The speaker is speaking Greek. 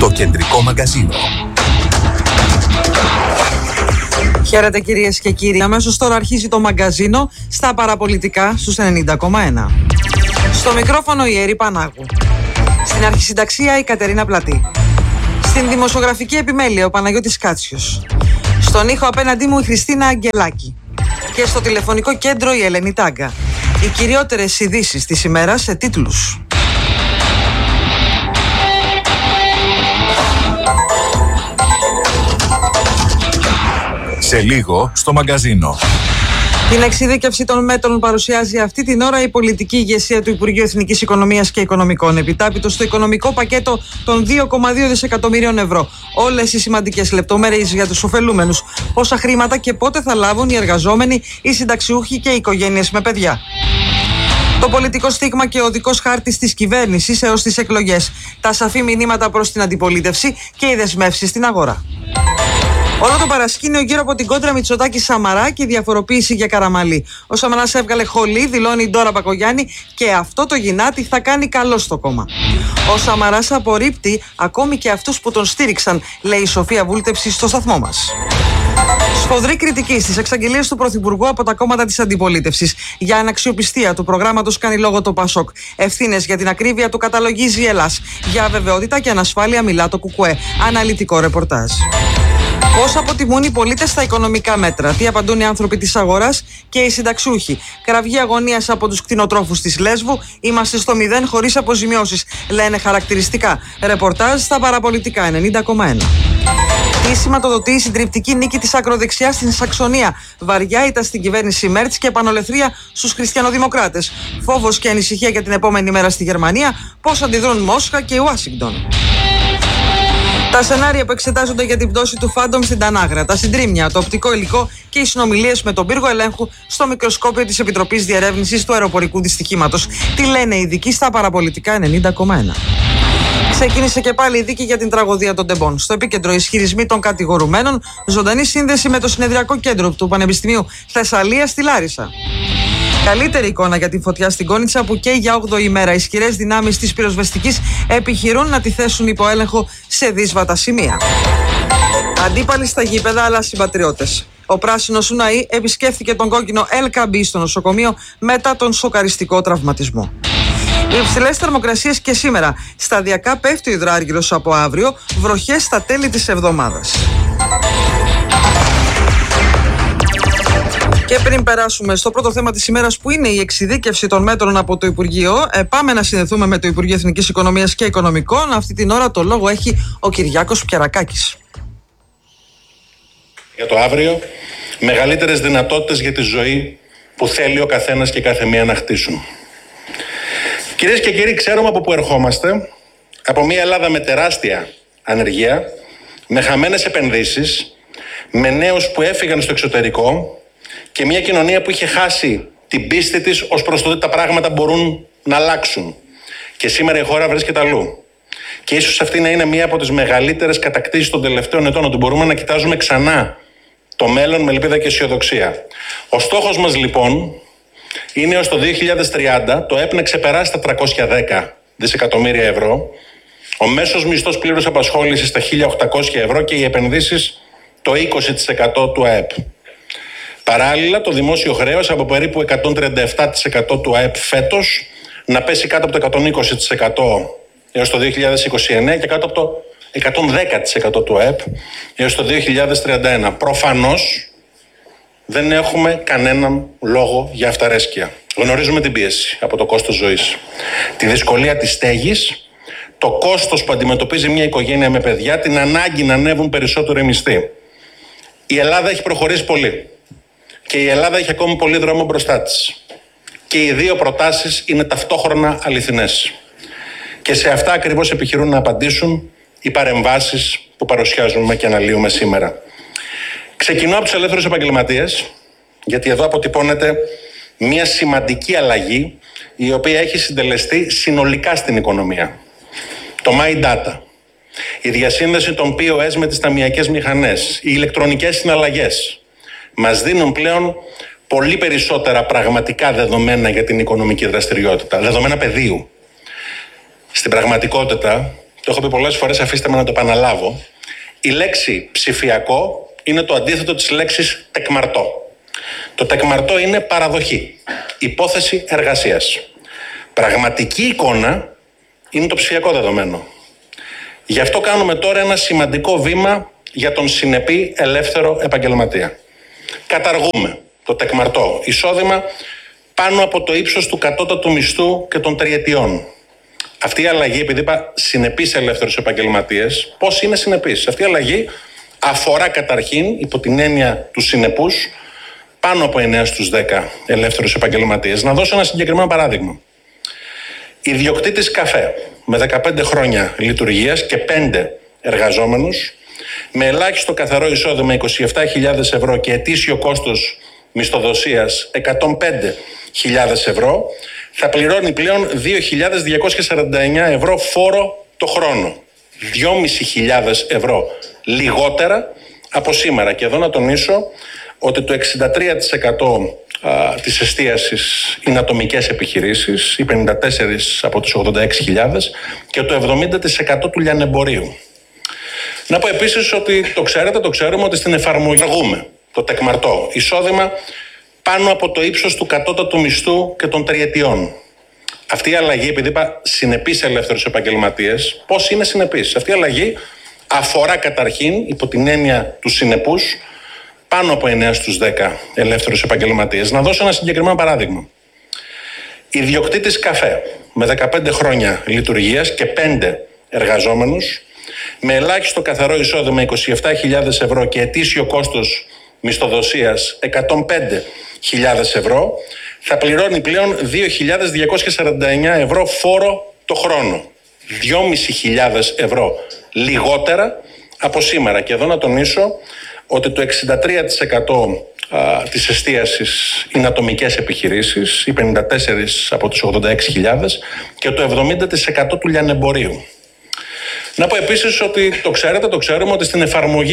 Το κεντρικό μαγκαζίνο. Χαίρετε κυρίες και κύριοι. Αμέσως τώρα αρχίζει το μαγκαζίνο στα παραπολιτικά στους 90,1. Στο μικρόφωνο η Ερή Πανάγου. Στην αρχισυνταξία η Κατερίνα Πλατή. Στην δημοσιογραφική επιμέλεια ο Παναγιώτης Κάτσιος. Στον ήχο απέναντί μου η Χριστίνα Αγγελάκη. Και στο τηλεφωνικό κέντρο η Ελένη Τάγκα. Οι κυριότερες ειδήσεις της ημέρας σε τίτλους. Σε λίγο στο μαγκαζίνο. Την εξειδίκευση των μέτρων παρουσιάζει αυτή την ώρα η πολιτική ηγεσία του Υπουργείου Εθνικής Οικονομίας και Οικονομικών. Επιτάπητο στο οικονομικό πακέτο των 2,2 δισεκατομμυρίων ευρώ. Όλες οι σημαντικές λεπτομέρειες για τους ωφελούμενους. Πόσα χρήματα και πότε θα λάβουν οι εργαζόμενοι, οι συνταξιούχοι και οι οικογένειες με παιδιά. Το πολιτικό στίγμα και ο οδικός χάρτης της κυβέρνησης έως τις εκλογές. Τα σαφή μηνύματα προς την αντιπολίτευση και οι δεσμεύσεις στην αγορά. Όλο το παρασκήνιο γύρω από την κόντρα Μητσοτάκη-Σαμαρά και η διαφοροποίηση για Καραμανλή. Ο Σαμαράς έβγαλε χολή, δηλώνει η Ντόρα Μπακογιάννη, και αυτό το γυνάτι θα κάνει καλό στο κόμμα. Ο Σαμαράς απορρίπτει ακόμη και αυτούς που τον στήριξαν, λέει η Σοφία Βούλτεψη στο σταθμό μας. Σφοδρή κριτική στις εξαγγελίες του Πρωθυπουργού από τα κόμματα της αντιπολίτευσης. Για αναξιοπιστία του προγράμματος κάνει λόγο το ΠΑΣΟΚ. Ευθύνες για την ακρίβεια του καταλογίζει η Ελλάς. Για αβεβαιότητα και ανασφάλεια μιλά το ΚΚΕ. Αναλυτικό ρεπορτάζ. Πώς αποτιμούν οι πολίτες τα οικονομικά μέτρα, τι απαντούν οι άνθρωποι της αγοράς και οι συνταξιούχοι. Κραυγή αγωνίας από τους κτηνοτρόφους της Λέσβου. Είμαστε στο 0 χωρίς αποζημιώσεις, λένε χαρακτηριστικά. Ρεπορτάζ στα παραπολιτικά 90,1. Τι σηματοδοτεί η συντριπτική νίκη της ακροδεξιάς στην Σαξονία. Βαριά ήττα στην κυβέρνηση Μέρτς και επανολεθρία στους χριστιανοδημοκράτες. Φόβος και ανησυχία για την επόμενη μέρα στη Γερμανία. Πώς αντιδρούν Μόσχα και Ουάσιγκτον. Τα σενάρια που εξετάζονται για την πτώση του Φάντομ στην Τανάγρα, τα συντρίμμια, το οπτικό υλικό και οι συνομιλίες με τον πύργο ελέγχου στο μικροσκόπιο της Επιτροπής Διερεύνησης του Αεροπορικού Δυστυχήματος. Τι λένε οι ειδικοί στα παραπολιτικά 90,1. Ξεκίνησε και πάλι η δίκη για την τραγωδία των Τεμπών. Στο επίκεντρο ισχυρισμοί των κατηγορουμένων, ζωντανή σύνδεση με το συνεδριακό κέντρο του Πανεπιστημίου Θεσσαλίας στη Λάρισα. Καλύτερη εικόνα για τη φωτιά στην Κόνιτσα που καίει για 8η ημέρα. Οι ισχυρές δυνάμεις της πυροσβεστικής επιχειρούν να τη θέσουν υπό έλεγχο σε δύσβατα σημεία. Αντίπαλοι στα γήπεδα αλλά συμπατριώτες. Ο πράσινος Ουναή επισκέφθηκε τον κόκκινο LKB στο νοσοκομείο μετά τον σοκαριστικό τραυματισμό. Οι υψηλές θερμοκρασίες και σήμερα. Σταδιακά πέφτει ο υδράργυρος από αύριο, βροχές στα τέλη της εβδομάδας. Και πριν περάσουμε στο πρώτο θέμα της ημέρας που είναι η εξειδίκευση των μέτρων από το Υπουργείο, πάμε να συνδεθούμε με το Υπουργείο Εθνικής Οικονομίας και Οικονομικών. Αυτή την ώρα το λόγο έχει ο Κυριάκος Πιερακάκης. Για το αύριο, μεγαλύτερες δυνατότητες για τη ζωή που θέλει ο καθένας και κάθε μία να χτίσουν. Κυρίες και κύριοι, ξέρουμε από πού ερχόμαστε. Από μια Ελλάδα με τεράστια ανεργία, με χαμένες επενδύσεις, με νέους που έφυγαν στο εξωτερικό και μια κοινωνία που είχε χάσει την πίστη της ως προς το ότι τα πράγματα μπορούν να αλλάξουν. Και σήμερα η χώρα βρίσκεται αλλού. Και ίσως αυτή να είναι μία από τις μεγαλύτερες κατακτήσεις των τελευταίων ετών, ότι μπορούμε να κοιτάζουμε ξανά το μέλλον με ελπίδα και αισιοδοξία. Ο στόχος μας λοιπόν είναι ως το 2030 το ΕΠ να ξεπεράσει τα 310 δισεκατομμύρια ευρώ, ο μέσος μισθός πλήρους απασχόλησης στα 1.800 ευρώ και οι επενδύσεις το 20% του ΑΕΠ. Παράλληλα, το δημόσιο χρέος από περίπου 137% του ΑΕΠ φέτος να πέσει κάτω από το 120% έως το 2029 και κάτω από το 110% του ΑΕΠ έως το 2031. Προφανώς δεν έχουμε κανέναν λόγο για αυταρέσκεια. Γνωρίζουμε την πίεση από το κόστος ζωής, τη δυσκολία της στέγης, το κόστος που αντιμετωπίζει μια οικογένεια με παιδιά, την ανάγκη να ανέβουν περισσότερο οι μισθοί. Η Ελλάδα έχει προχωρήσει πολύ και η Ελλάδα έχει ακόμη πολύ δρόμο μπροστά της. Και οι δύο προτάσεις είναι ταυτόχρονα αληθινές. Και σε αυτά ακριβώς επιχειρούν να απαντήσουν οι παρεμβάσεις που παρουσιάζουμε και αναλύουμε σήμερα. Ξεκινώ από τους ελεύθερους επαγγελματίες, γιατί εδώ αποτυπώνεται μια σημαντική αλλαγή η οποία έχει συντελεστεί συνολικά στην οικονομία. Το My Data, η διασύνδεση των POS με τις ταμειακές μηχανές, οι ηλεκτρονικές συναλλαγές μας δίνουν πλέον πολύ περισσότερα πραγματικά δεδομένα για την οικονομική δραστηριότητα, δεδομένα πεδίου. Στην πραγματικότητα, το έχω πει πολλές φορές, αφήστε με να το επαναλάβω, η λέξη ψηφιακό είναι το αντίθετο της λέξης τεκμαρτό. Το τεκμαρτό είναι παραδοχή, υπόθεση εργασίας. Πραγματική εικόνα είναι το ψηφιακό δεδομένο. Γι' αυτό κάνουμε τώρα ένα σημαντικό βήμα για τον συνεπή ελεύθερο επαγγελματία. Καταργούμε το τεκμαρτό εισόδημα πάνω από το ύψος του κατώτατου μισθού και των τριετιών. Αυτή η αλλαγή, επειδή είπα συνεπής ελεύθερους επαγγελματίες, πώς είναι συνεπής? Αυτή η αλλαγή αφορά καταρχήν, υπό την έννοια του συνεπούς, πάνω από 9 στους 10 ελεύθερους επαγγελματίες. Να δώσω ένα συγκεκριμένο παράδειγμα. Ιδιοκτήτης καφέ με 15 χρόνια λειτουργίας και 5 εργαζόμενους, με ελάχιστο καθαρό εισόδημα 27.000 ευρώ και ετήσιο κόστος μισθοδοσίας 105.000 ευρώ, θα πληρώνει πλέον 2.249 ευρώ φόρο το χρόνο. 2.500 ευρώ λιγότερα από σήμερα. Και εδώ να τονίσω ότι το 63% της εστίασης είναι ατομικές επιχειρήσεις, οι 54 από τις 86.000 και το 70% του λιανεμπορίου. Να πω επίσης ότι το ξέρουμε ότι στην εφαρμογή το τεκμαρτό εισόδημα πάνω από το ύψος του κατώτατου μισθού και των τριετιών. Αυτή η αλλαγή, επειδή είπα συνεπής ελεύθερους επαγγελματίες, πώς είναι συνεπής? Αυτή η αλλαγή αφορά καταρχήν, υπό την έννοια του συνεπούς, πάνω από 9 στους 10 ελεύθερους επαγγελματίες. Να δώσω ένα συγκεκριμένο παράδειγμα. Ιδιοκτήτης καφέ με 15 χρόνια λειτουργίας και 5 εργαζόμενους, με ελάχιστο καθαρό εισόδημα 27.000 ευρώ και ετήσιο κόστος μισθοδοσίας 105.000 ευρώ, θα πληρώνει πλέον 2.249 ευρώ φόρο το χρόνο. 2.500 ευρώ λιγότερα από σήμερα. Και εδώ να τονίσω ότι το 63% της εστίασης είναι ατομικές επιχειρήσεις, οι 54 από τις 86.000 και το 70% του λιανεμπορίου. Να πω επίσης ότι το ξέρουμε ότι στην εφαρμογή